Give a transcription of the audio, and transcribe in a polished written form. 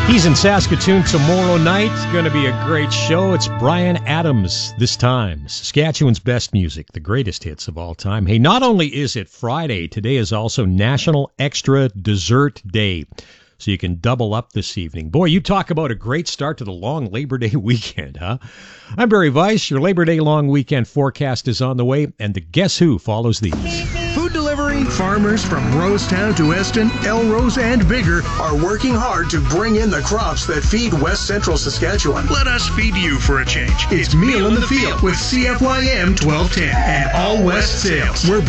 He's in Saskatoon tomorrow night. It's going to be a great show. It's Bryan Adams this time. Saskatchewan's best music, the greatest hits of all time. Hey, not only is it Friday, today is also National Extra Dessert Day. So you can double up this evening. Boy, you talk about a great start to the long Labor Day weekend, huh? I'm Barry Weiss. Your Labor Day long weekend forecast is on the way, and the Guess Who follows these. Food delivery farmers from Rosetown to Eston, Elrose, and Bigger are working hard to bring in the crops that feed West Central Saskatchewan. Let us feed you for a change. It's Meal in the Field with CFYM 1210 and All West Sales. We're